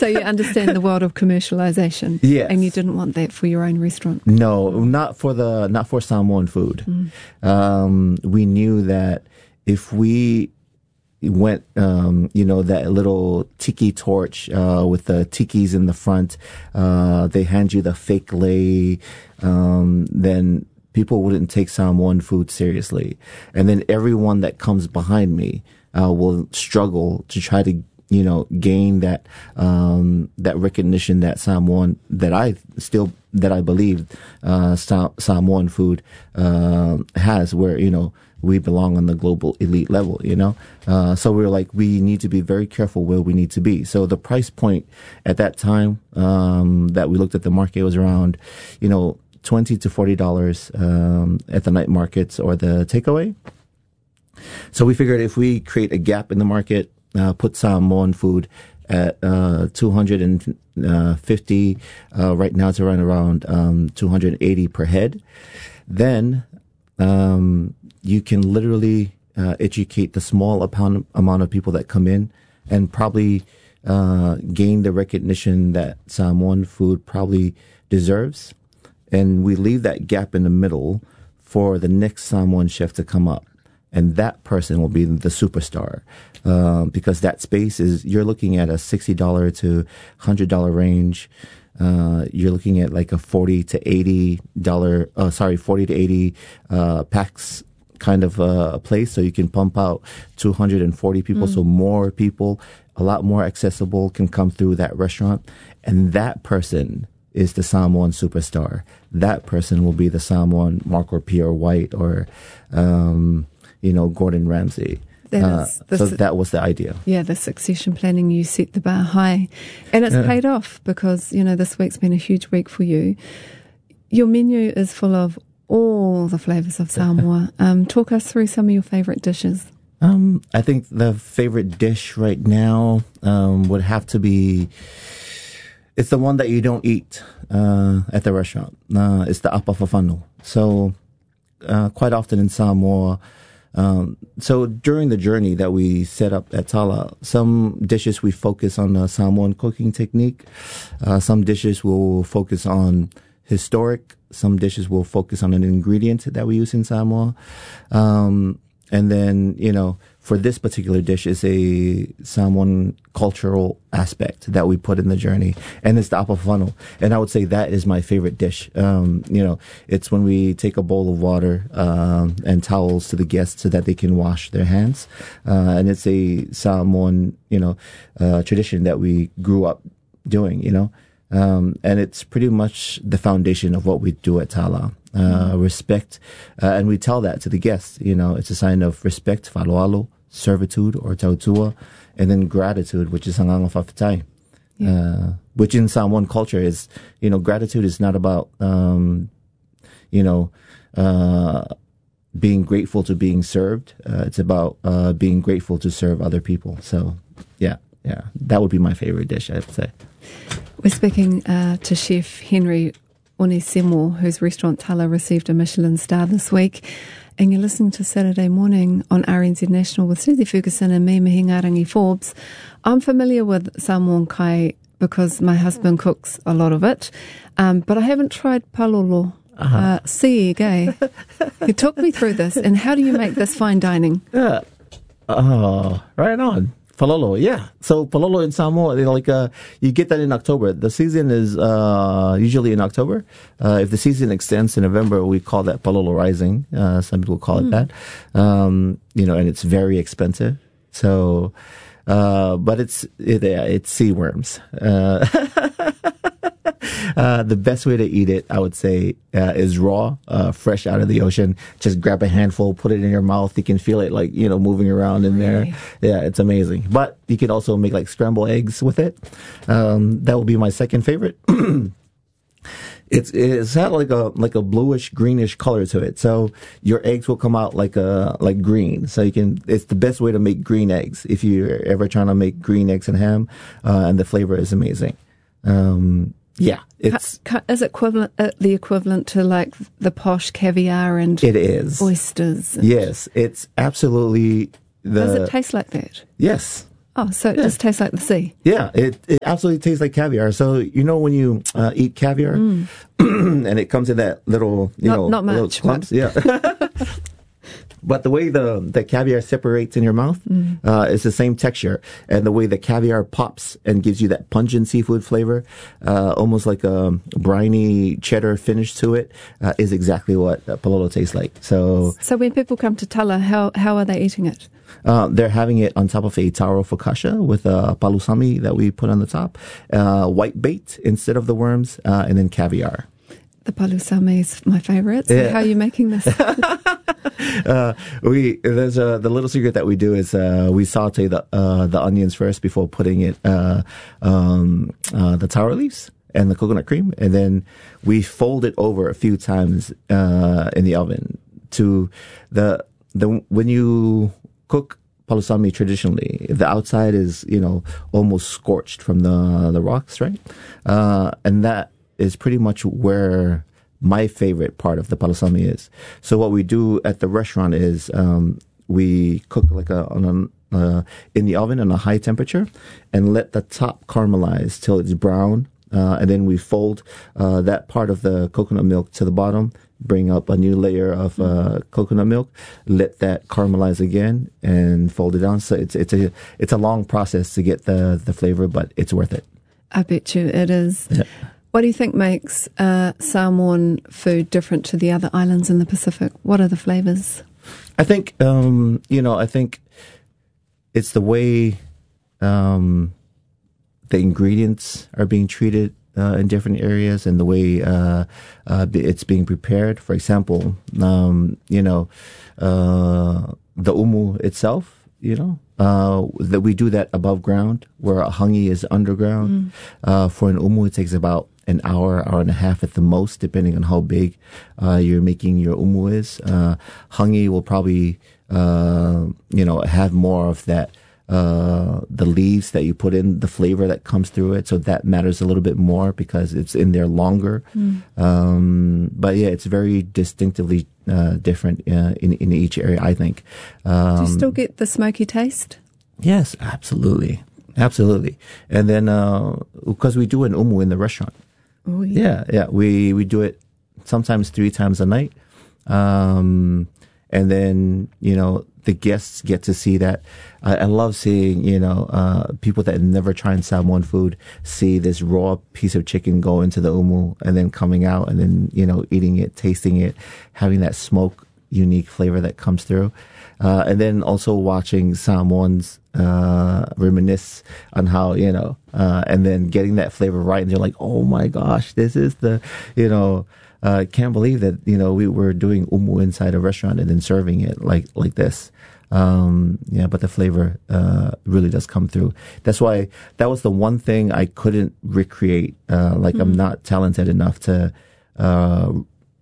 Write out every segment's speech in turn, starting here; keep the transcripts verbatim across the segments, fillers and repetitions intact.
So you understand the world of commercialization. Yes. And you didn't want that for your own restaurant. No, not for the not for Samoan food. Mm. Um, we knew that if we went, um, you know, that little tiki torch uh, with the tikis in the front, uh, they hand you the fake lei, um, then people wouldn't take Samoan food seriously. And then everyone that comes behind me uh, will struggle to try to, you know, gain that um, that recognition that Samoan, that I still, that I believe uh, Sa- Samoan food uh, has, where, you know, we belong on the global elite level, you know? Uh, so we were like, we need to be very careful where we need to be. So the price point at that time um, that we looked at the market was around, you know, twenty to forty dollars um, at the night markets or the takeaway. So we figured if we create a gap in the market, uh, put Samoan food at uh, two hundred fifty, uh, right now it's around around um, two hundred eighty per head, then um, you can literally uh, educate the small amount, amount of people that come in and probably uh, gain the recognition that Samoan food probably deserves. And we leave that gap in the middle for the next Samoan chef to come up. And that person will be the superstar. Uh, because that space is, you're looking at a sixty dollars to one hundred dollars range. Uh, you're looking at like a forty to eighty dollars, uh, sorry, forty to eighty uh, packs kind of uh, a place. So you can pump out two hundred forty people. Mm. So more people, a lot more accessible, can come through that restaurant. And that person is the Samoan superstar. That person will be the Samoan Mark or Pierre White or, um, you know, Gordon Ramsay. That is, uh, so su- that was the idea. Yeah, the succession planning, you set the bar high. And it's yeah. paid off because, you know, this week's been a huge week for you. Your menu is full of all the flavours of Samoa. um, talk us through some of your favourite dishes. Um, I think the favourite dish right now um, would have to be... It's the one that you don't eat uh, at the restaurant. Uh, it's the apafafano. So uh, quite often in Samoa, um, so during the journey that we set up at Tala, some dishes we focus on the Samoan cooking technique. Uh, some dishes will focus on historic. Some dishes will focus on an ingredient that we use in Samoa. Um, and then, you know, for this particular dish is a Samoan cultural aspect that we put in the journey, and it's the apafano. And I would say that is my favorite dish. Um, you know, it's when we take a bowl of water um, and towels to the guests so that they can wash their hands, uh, and it's a Samoan, you know, uh, tradition that we grew up doing. You know, um, and it's pretty much the foundation of what we do at Tala. Uh, respect, uh, and we tell that to the guests. You know, it's a sign of respect, faloalo, servitude, or tautua, and then gratitude, which is hanganga fafitai. Yeah. Uh, which in Samoan culture is, you know, gratitude is not about, um, you know, uh, being grateful to being served. Uh, it's about uh, being grateful to serve other people. So, yeah, yeah, that would be my favorite dish, I would say. We're speaking uh, to Chef Henry Onesimo, whose restaurant Tala received a Michelin star this week. And you're listening to Saturday Morning on R N Z National with Susie Ferguson and me, Mihingarangi Forbes. I'm familiar with Samoan kai because my husband cooks a lot of it, um, but I haven't tried palolo. Uh-huh. Uh, see, gay. You took me through this, and how do you make this fine dining? Yeah, uh, right on. Palolo, yeah. So palolo in Samoa, you know, like uh, you get that in October. The season is uh, usually in October. Uh, if the season extends to November, we call that palolo rising. Uh, some people call mm. it that. Um, you know, and it's very expensive. So, uh, but it's it, it's sea worms. Uh, Uh, the best way to eat it, I would say, uh, is raw, uh, fresh out of the ocean. Just grab a handful, put it in your mouth. You can feel it, like, you know, moving around in there. Really? Yeah, it's amazing. But you can also make like scrambled eggs with it. Um, that would be my second favorite. It's it's had like a like a bluish greenish color to it, so your eggs will come out like a like green. So you can it's the best way to make green eggs if you're ever trying to make green eggs and ham, uh, and the flavor is amazing. Um, yeah, it's is it equivalent uh, the equivalent to like the posh caviar and it is oysters. And yes, it's absolutely. The, does it taste like that? Yes. Oh, so it Yeah. just tastes like the sea. Yeah, it, it absolutely tastes like caviar. So, you know, when you uh, eat caviar Mm. and it comes in that little, you Not- know, not little much, clumps. Yeah. But the way the, the caviar separates in your mouth Mm. uh, is the same texture. And the way the caviar pops and gives you that pungent seafood flavor, uh, almost like a briny cheddar finish to it, uh, is exactly what uh, pololo tastes like. So So when people come to Tala, how, how are they eating it? uh, they're having it on top of a taro focaccia with a palusami that we put on the top, uh, white bait instead of the worms, uh, and then caviar. The palusami is my favourite. So Yeah. how are you making this? Uh, we there's a the little secret that we do is uh, we saute the uh, the onions first before putting it uh, um, uh, the taro leaves and the coconut cream, and then we fold it over a few times uh, in the oven. To the the when you cook palusami traditionally, the outside is you know almost scorched from the the rocks, right? Uh, and that is pretty much where my favorite part of the palusami is. So what we do at the restaurant is um, we cook like a on a, uh, in the oven on a high temperature, and let the top caramelize till it's brown, uh, and then we fold uh, that part of the coconut milk to the bottom. Bring up a new layer of uh, coconut milk, let that caramelize again, and fold it down. So it's it's a it's a long process to get the the flavor, but it's worth it. I bet you it is. Yeah. What do you think makes uh, Samoan food different to the other islands in the Pacific? What are the flavours? I think, um, you know, I think it's the way um, the ingredients are being treated uh, in different areas and the way uh, uh, it's being prepared. For example, um, you know, uh, the umu itself, you know, uh, that we do that above ground, where a hangi is underground. Mm. Uh, for an umu, it takes about an hour, hour and a half at the most, depending on how big uh, you're making your umu is. Uh, hangi will probably, uh, you know, have more of that, uh, the leaves that you put in, the flavor that comes through it. So that matters a little bit more because it's in there longer. Mm. Um, but yeah, it's very distinctively uh, different uh, in, in each area, I think. Um, Do you still get the smoky taste? Yes, absolutely. Absolutely. And then, uh, because we do an umu in the restaurant. Oh, yeah. Yeah, yeah. We, we do it sometimes three times a night. Um, and then, you know, the guests get to see that. I, I love seeing, you know, uh, people that never tried Samoan food see this raw piece of chicken go into the umu and then coming out and then, you know, eating it, tasting it, having that smoke, unique flavor that comes through. Uh, and then also watching Samoans uh, reminisce on how, you know, uh, and then getting that flavor right. And they're like, oh my gosh, this is the, you know, uh, can't believe that, you know, we were doing umu inside a restaurant and then serving it like, like this. Um, yeah, but the flavor uh, really does come through. That's why that was the one thing I couldn't recreate. Uh, like mm-hmm. I'm not talented enough to uh,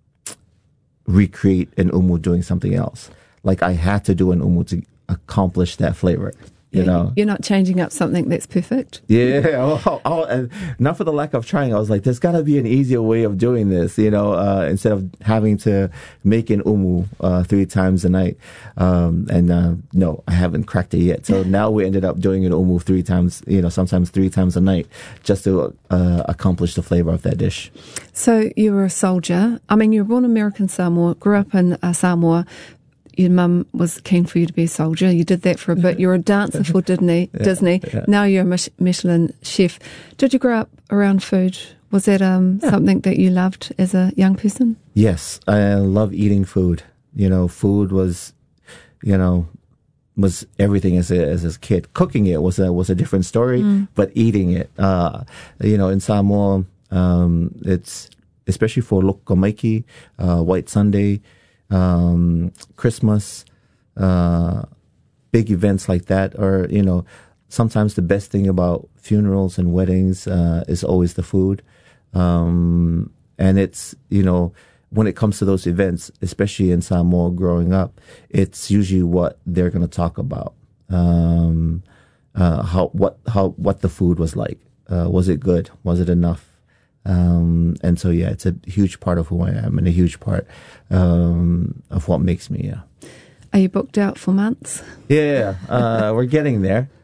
recreate an umu doing something else. Like I had to do an umu to accomplish that flavor. You yeah, know, you're not changing up something that's perfect. Yeah, oh, oh, and not for the lack of trying. I was like, there's got to be an easier way of doing this. You know, uh, instead of having to make an umu uh, three times a night. Um, and uh, no, I haven't cracked it yet. So now we ended up doing an umu three times. You know, sometimes three times a night, just to uh, accomplish the flavor of that dish. So you were a soldier. I mean, you were born American Samoa, grew up in uh, Samoa. Your mum was keen for you to be a soldier. You did that for a bit. You're a dancer for Disney. yeah, Disney. Yeah. Now you're a Michelin chef. Did you grow up around food? Was that um, yeah. something that you loved as a young person? Yes, I love eating food. You know, food was, you know, was everything as a as a kid. Cooking it was a was a different story, mm. but eating it, uh, you know, in Samoa, um, it's especially for Lokomaiki, uh, White Sunday. Um, Christmas, uh, big events like that, or, you know, sometimes the best thing about funerals and weddings, uh, is always the food. Um, and it's, you know, when it comes to those events, especially in Samoa growing up, it's usually what they're going to talk about. Um, uh, how, what, how, what the food was like. Uh, was it good? Was it enough? Um, and so, yeah, it's a huge part of who I am and a huge part, um, of what makes me, yeah. Are you booked out for months? Yeah, uh, we're getting there.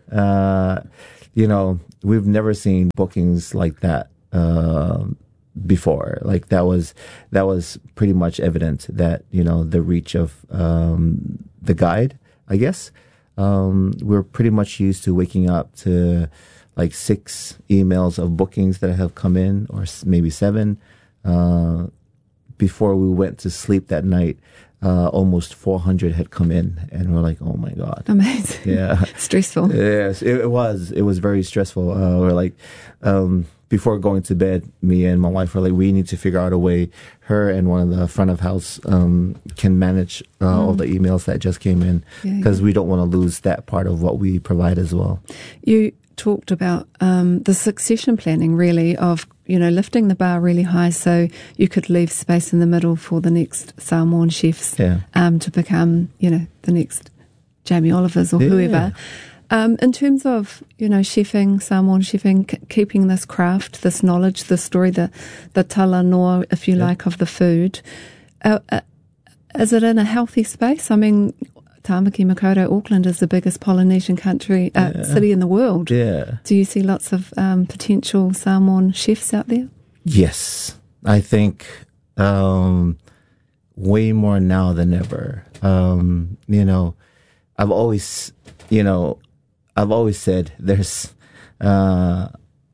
Uh, you know, we've never seen bookings like that uh, before. Like that was that was pretty much evident that, you know, the reach of um, the guide, I guess. Um, we're pretty much used to waking up to like six emails of bookings that have come in, or maybe seven. Uh, before we went to sleep that night, uh, almost four hundred had come in, and we're like, oh my God. Amazing. Yeah. Stressful. Yes, it, it was. It was very stressful. Uh, we're like, um, before going to bed, me and my wife were like, we need to figure out a way. Her and one of the front of house um, can manage uh, mm. all the emails that just came in, because yeah, yeah. we don't want to lose that part of what we provide as well. You talked about um, the succession planning, really, of, you know, lifting the bar really high so you could leave space in the middle for the next Samoan chefs yeah. um, to become, you know, the next Jamie Olivers or yeah. whoever. Um, in terms of, you know, chefing, Samoan chefing, c- keeping this craft, this knowledge, the story, the, the tala noa, if you yeah. like, of the food, uh, uh, is it in a healthy space? I mean, Tāmaki Makaurau, Auckland is the biggest Polynesian country, uh, yeah. city in the world. Yeah. Do you see lots of um, potential Samoan chefs out there? Yes. I think um, way more now than ever. Um, you know, I've always, you know, I've always said there's uh,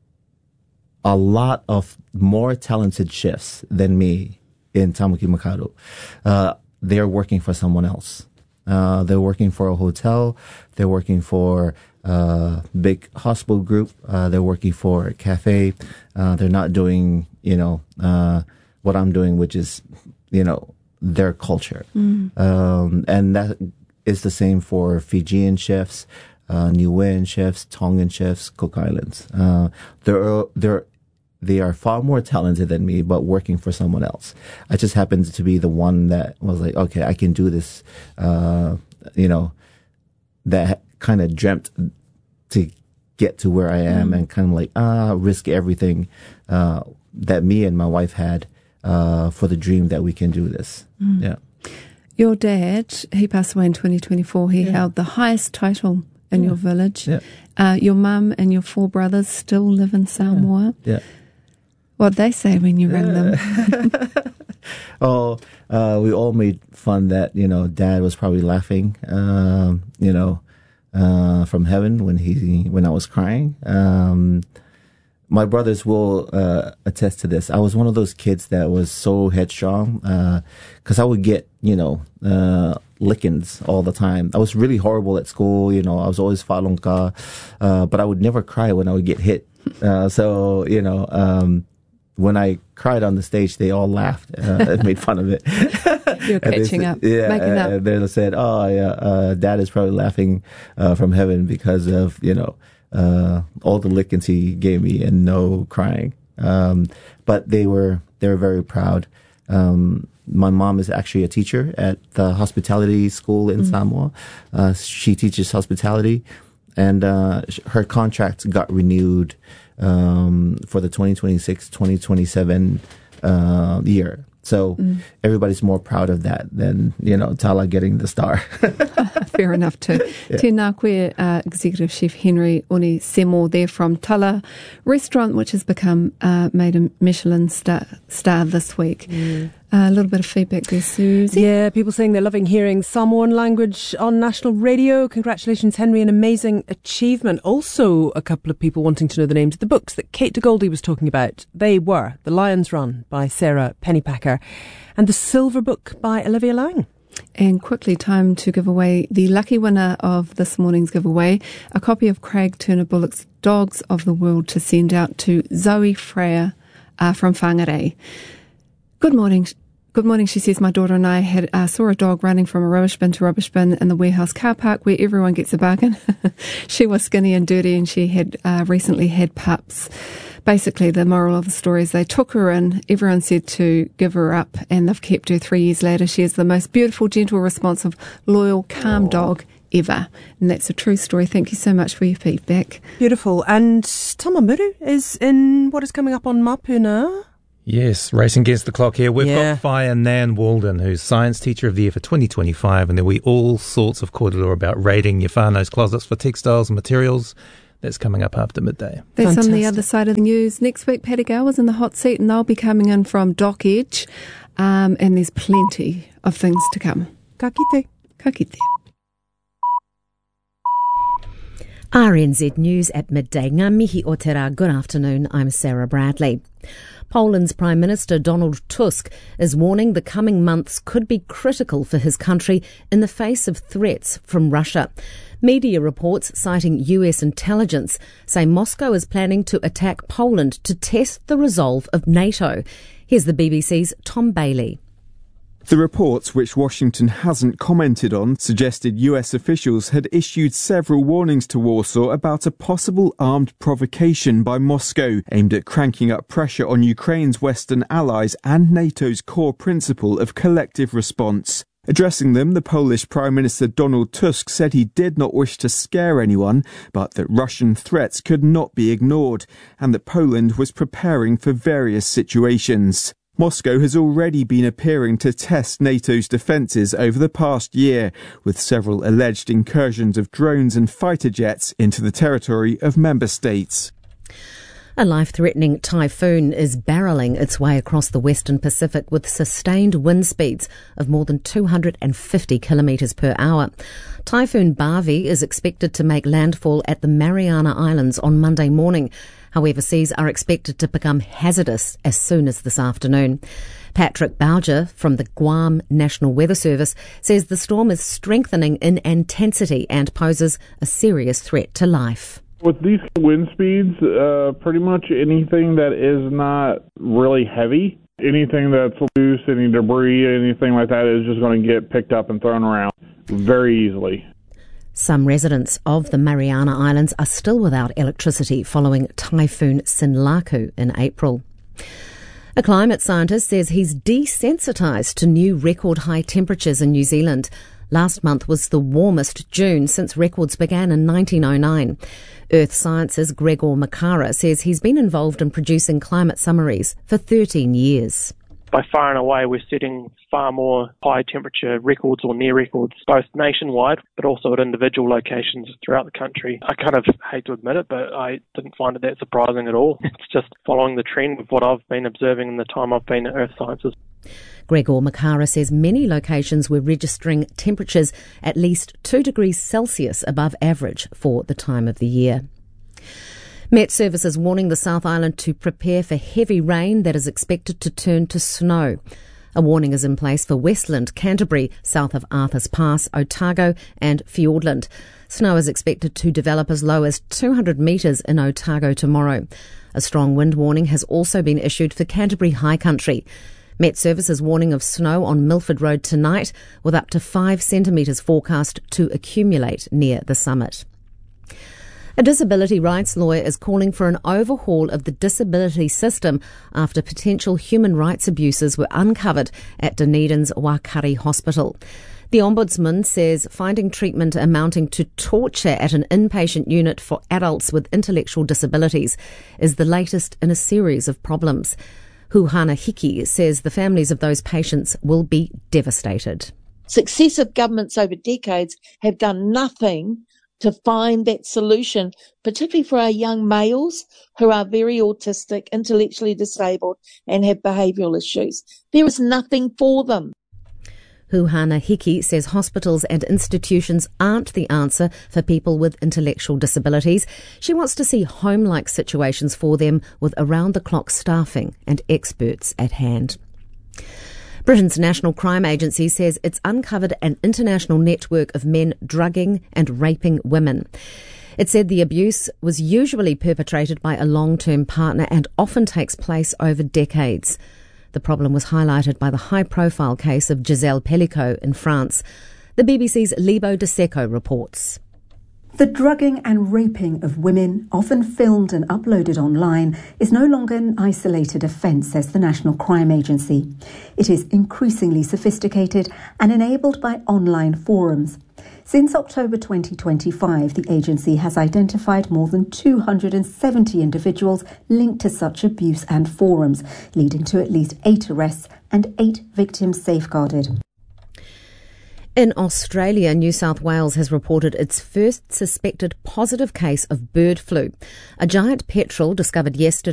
a lot of more talented chefs than me in Tāmaki Makaurau. Uh, they're working for someone else. Uh, they're working for a hotel. They're working for a big hospital group. Uh, they're working for a cafe. Uh, they're not doing, you know, uh, what I'm doing, which is, you know, their culture. Mm. Um, and that is the same for Fijian chefs, uh, Niuean chefs, Tongan chefs, Cook Islands. Uh, they're, they're, They are far more talented than me, but working for someone else. I just happened to be the one that was like, okay, I can do this, uh, you know, that kind of dreamt to get to where I am mm. and kind of like, ah, risk everything uh, that me and my wife had uh, for the dream that we can do this. Mm. Yeah. Your dad, he passed away in twenty twenty-four. He yeah. held the highest title in yeah. your village. Yeah. Uh, your mum and your four brothers still live in Samoa. Yeah. yeah. What'd they say when you rang them? oh, uh, we all made fun that, you know, Dad was probably laughing, um, you know, uh, from heaven when he when I was crying. Um, my brothers will uh, attest to this. I was one of those kids that was so headstrong because uh, I would get, you know, uh, lickings all the time. I was really horrible at school. You know, I was always falonka, uh, but I would never cry when I would get hit. Uh, so, you know, um, when I cried on the stage, they all laughed uh, and made fun of it. You're catching said, up, yeah, making up. And they said, "Oh, yeah, uh, Dad is probably laughing uh, from heaven because of, you know, uh, all the lickings he gave me and no crying." Um, but they were they were very proud. Um, my mom is actually a teacher at the hospitality school in mm-hmm. Samoa. Uh, she teaches hospitality, and uh, her contract got renewed um, for the twenty twenty-six twenty twenty-seven uh, year. So mm. everybody's more proud of that than, you know, Tala getting the star. Fair enough too. Yeah. Tēnā koe, uh, Executive Chef Henry Onisemo there from Tala Restaurant, which has become uh, made a Michelin star, star this week. Mm. Uh, a little bit of feedback there, Susie. Yeah, people saying they're loving hearing Samoan language on national radio. Congratulations, Henry, an amazing achievement. Also, a couple of people wanting to know the names of the books that Kate de Goldie was talking about. They were The Lion's Run by Sarah Pennypacker and The Silver Book by Olivia Lang. And quickly, time to give away the lucky winner of this morning's giveaway, a copy of Craig Turner Bullock's Dogs of the World to send out to Zoe Freya uh, from Whangarei. Good morning. Good morning, she says. My daughter and I had uh, saw a dog running from a rubbish bin to rubbish bin in the warehouse car park where everyone gets a bargain. She was skinny and dirty and she had uh, recently had pups. Basically, the moral of the story is they took her in, everyone said to give her up, and they've kept her three years later. She is the most beautiful, gentle, responsive, loyal, calm Aww. dog ever. And that's a true story. Thank you so much for your feedback. Beautiful. And Tamamuru is in what is coming up on Mapuna. Yes, racing against the clock here. We've Yeah. got Fire Nan Walden, who's Science Teacher of the Year for twenty twenty-five, and there'll be all sorts of kōrero about raiding your whānau's closets for textiles and materials. That's coming up after midday. That's on the Fantastic. other side of the news. Next week, Paddy Gower's in the hot seat, and they'll be coming in from Dock Edge, um, and there's plenty of things to come. Ka kite. Ka kite. R N Z News at midday. Ngā mihi o te rā. Good afternoon, I'm Sarah Bradley. Poland's Prime Minister Donald Tusk is warning the coming months could be critical for his country in the face of threats from Russia. Media reports citing U S intelligence say Moscow is planning to attack Poland to test the resolve of NATO. Here's the B B C's Tom Bailey. The reports, which Washington hasn't commented on, suggested U S officials had issued several warnings to Warsaw about a possible armed provocation by Moscow aimed at cranking up pressure on Ukraine's Western allies and NATO's core principle of collective response. Addressing them, the Polish Prime Minister Donald Tusk said he did not wish to scare anyone, but that Russian threats could not be ignored, and that Poland was preparing for various situations. Moscow has already been appearing to test NATO's defences over the past year, with several alleged incursions of drones and fighter jets into the territory of member states. A life-threatening typhoon is barrelling its way across the Western Pacific with sustained wind speeds of more than two hundred fifty kilometres per hour. Typhoon Bharvey is expected to make landfall at the Mariana Islands on Monday morning. However, seas are expected to become hazardous as soon as this afternoon. Patrick Bouger from the Guam National Weather Service says the storm is strengthening in intensity and poses a serious threat to life. With these wind speeds, uh, pretty much anything that is not really heavy, anything that's loose, any debris, anything like that is just going to get picked up and thrown around very easily. Some residents of the Mariana Islands are still without electricity following Typhoon Sinlaku in April. A climate scientist says he's desensitised to new record high temperatures in New Zealand. Last month was the warmest June since records began in nineteen oh nine. Earth Science's Gregor Makara says he's been involved in producing climate summaries for thirteen years. By far and away, we're setting far more high temperature records or near records, both nationwide, but also at individual locations throughout the country. I kind of hate to admit it, but I didn't find it that surprising at all. It's just following the trend of what I've been observing in the time I've been at Earth Sciences. Gregor Makara says many locations were registering temperatures at least two degrees Celsius above average for the time of the year. Met Service is warning the South Island to prepare for heavy rain that is expected to turn to snow. A warning is in place for Westland, Canterbury, south of Arthur's Pass, Otago and Fiordland. Snow is expected to develop as low as two hundred metres in Otago tomorrow. A strong wind warning has also been issued for Canterbury High Country. Met Service is warning of snow on Milford Road tonight, with up to five centimetres forecast to accumulate near the summit. A disability rights lawyer is calling for an overhaul of the disability system after potential human rights abuses were uncovered at Dunedin's Wakari Hospital. The Ombudsman says finding treatment amounting to torture at an inpatient unit for adults with intellectual disabilities is the latest in a series of problems. Huhana Hiki says the families of those patients will be devastated. Successive governments over decades have done nothing to find that solution, particularly for our young males who are very autistic, intellectually disabled and have behavioural issues. There is nothing for them. Huhana Hiki says hospitals and institutions aren't the answer for people with intellectual disabilities. She wants to see home-like situations for them with around-the-clock staffing and experts at hand. Britain's National Crime Agency says it's uncovered an international network of men drugging and raping women. It said the abuse was usually perpetrated by a long-term partner and often takes place over decades. The problem was highlighted by the high-profile case of Giselle Pellicot in France. The B B C's Lebo De Seco reports. The drugging and raping of women, often filmed and uploaded online, is no longer an isolated offence, says the National Crime Agency. It is increasingly sophisticated and enabled by online forums. Since October twenty twenty-five, the agency has identified more than two hundred seventy individuals linked to such abuse and forums, leading to at least eight arrests and eight victims safeguarded. In Australia, New South Wales has reported its first suspected positive case of bird flu. A giant petrel discovered yesterday